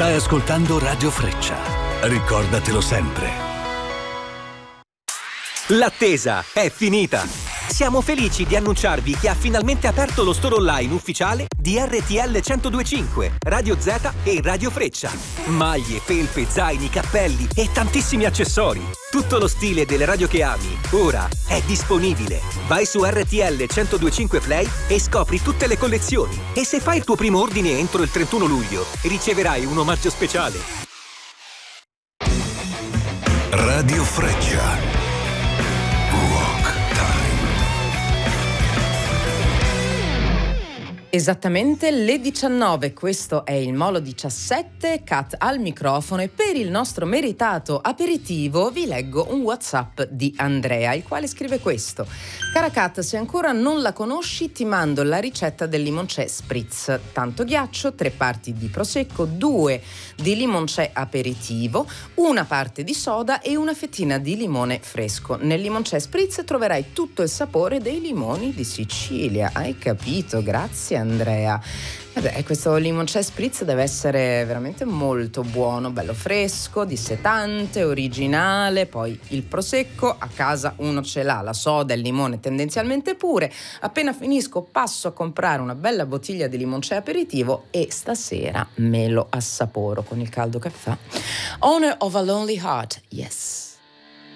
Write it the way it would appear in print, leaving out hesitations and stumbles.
Stai ascoltando Radio Freccia. Ricordatelo sempre. L'attesa è finita! Siamo felici di annunciarvi che ha finalmente aperto lo store online ufficiale di RTL 1025, Radio Z e Radio Freccia. Maglie, felpe, zaini, cappelli e tantissimi accessori. Tutto lo stile delle radio che ami, ora è disponibile. Vai su RTL 1025 Play e scopri tutte le collezioni. E se fai il tuo primo ordine entro il 31 luglio, riceverai un omaggio speciale. Radio Freccia. Esattamente le 19, questo è il Molo 17, Kat al microfono, e per il nostro meritato aperitivo vi leggo un WhatsApp di Andrea, il quale scrive questo: cara Kat, se ancora non la conosci ti mando la ricetta del limoncè spritz, tanto ghiaccio, 3 parti di prosecco, 2 di limoncè aperitivo, una parte di soda e una fettina di limone fresco. Nel limoncè spritz troverai tutto il sapore dei limoni di Sicilia. Hai capito? Grazie Andrea. Vabbè, questo limoncè spritz deve essere veramente molto buono, bello fresco, dissetante, originale. Poi il prosecco a casa uno ce l'ha, la soda e il limone tendenzialmente pure. Appena finisco passo a comprare una bella bottiglia di limoncè aperitivo e stasera me lo assaporo con il caldo che fa. Owner of a Lonely Heart, yes.